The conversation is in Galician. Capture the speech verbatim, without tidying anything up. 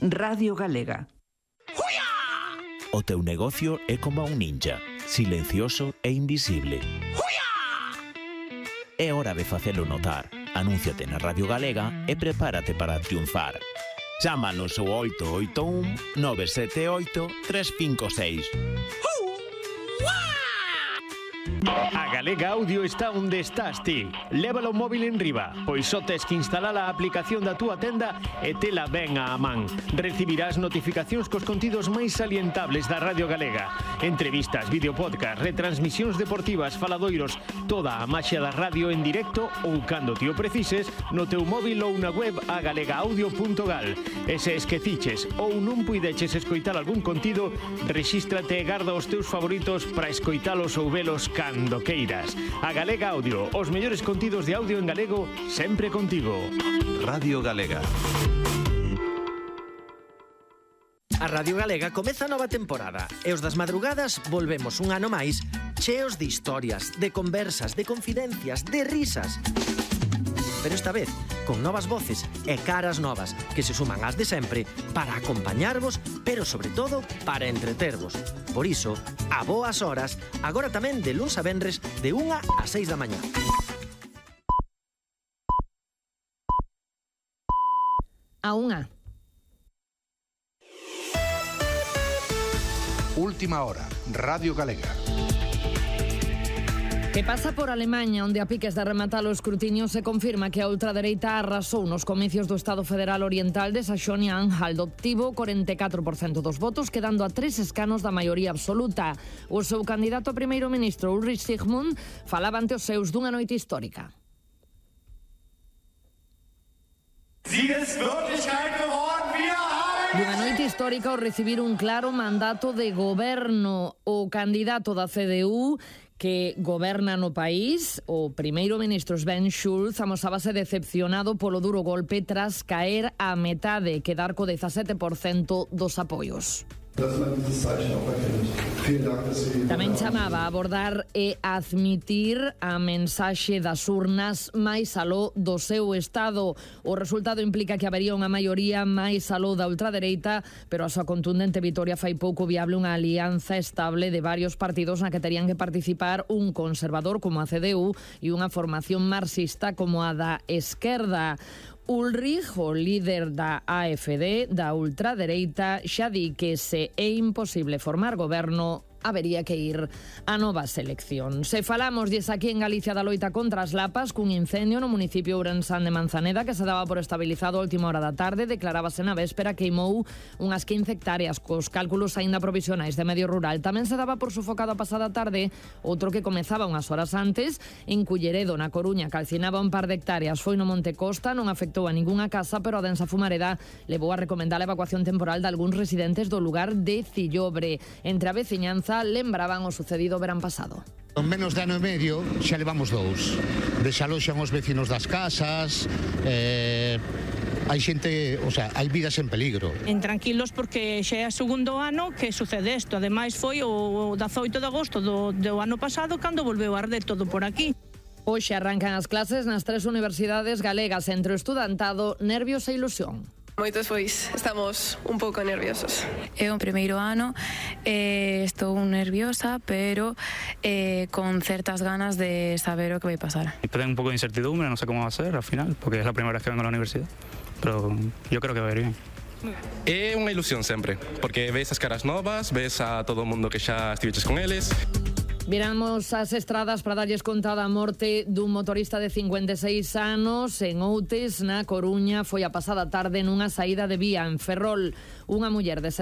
Radio Galega. O teu negocio é como un ninja, silencioso e invisible. É hora de facelo notar. Anúnciate na Radio Galega e prepárate para triunfar. Chámanos ao oito oito un nove sete oito tres cinco seis. A Galega Audio está onde estás ti. Lévalo o móvil en riba, pois só tes que instalar a aplicación da túa tenda e tela ben á man. Recibirás notificacións cos contidos máis salientables da Radio Galega. Entrevistas, videopodcast, retransmisións deportivas, faladoiros, toda a maxia da radio en directo ou cando ti o precises no teu móvil ou na web a galega audio punto gal. E se esqueciches ou non puideches escoitar algún contido, rexístrate e garda os teus favoritos para escoitalos ou velos cando queiras. A Galega Audio, os mellores contidos de audio en galego, sempre contigo. Radio Galega. A Radio Galega comeza a nova temporada e os das madrugadas volvemos un ano máis cheos de historias, de conversas, de confidencias, de risas. Pero esta vez con novas voces e caras novas que se suman ás de sempre para acompañarvos, pero sobre todo para entretervos. Por iso, a boas horas, agora tamén de luns a venres de unha a seis da mañá. A unha. Última hora, Radio Galega. Que pasa por Alemaña, onde a piques de rematar o escrutinio se confirma que a ultradereita arrasou nos comicios do Estado Federal Oriental de Saxonia-Anhalt. Obtivo corenta e catro por cento dos votos, quedando a tres escanos da maioría absoluta. O seu candidato a primeiro ministro, Ulrich Zygmunt, falaba ante os seus dunha noite histórica. Dunha noite histórica ao recibir un claro mandato de goberno. O candidato da C D U que goberna no país, o primeiro ministro Sven Schulz, amosábase decepcionado polo duro golpe tras caer a metade, quedar co dezasete por cento dos apoios. Tamén chamaba a abordar e admitir a mensaxe das urnas máis aló do seu estado. O resultado implica que habería unha maioría máis aló da ultradereita, pero a súa contundente vitoria fai pouco viable unha alianza estable de varios partidos na que terían que participar un conservador como a C D U e unha formación marxista como a da esquerda. Ulrich, o líder da A F D, da ultradereita, xa di que se é imposible formar goberno, habería que ir a novas eleccións. Se falamos dies aquí en Galicia da loita contra as lapas, cun incendio no municipio ourensán de Manzaneda que se daba por estabilizado a última hora da tarde, declarábase na véspera, queimou unhas quince hectáreas cos cálculos aínda provisionais de medio rural. Tamén se daba por sufocado a pasada tarde outro que comezaba unhas horas antes en Culleredo, na Coruña, calcinaba un par de hectáreas. Foi no Monte Costa, non afectou a ningunha casa, pero a densa fumareda levou a recomendar a evacuación temporal de algúns residentes do lugar de Cillobre. Entre a veciñanza lembraban o sucedido o verán pasado. En menos de ano e medio xa levamos dous. Desaloxan os vecinos das casas, eh, hai xente, o sea, hai vidas en peligro. En tranquilos porque xa é o segundo ano que sucede isto. Ademais foi o dezaoito de agosto do, do ano pasado cando volveu a arder todo por aquí. Hoxe arrancan as clases nas tres universidades galegas, entre o estudantado, nervios e ilusión. Moitos pois estamos un pouco nerviosos. É o primeiro ano, eh, estou nerviosa, pero eh, con certas ganas de saber o que vai pasar. Tengo un pouco de incertidumbre, non sei como va a ser al final, porque é a primeira vez que vengo a la universidad, pero yo creo que va a ir bien. É unha ilusión sempre, porque ves as caras novas, ves a todo o mundo que xa estiveches con eles. Viramos as estradas para darlles conta da morte dun motorista de cincuenta e seis anos en Outes, na Coruña. Foi a pasada tarde nunha saída de vía en Ferrol. Unha muller de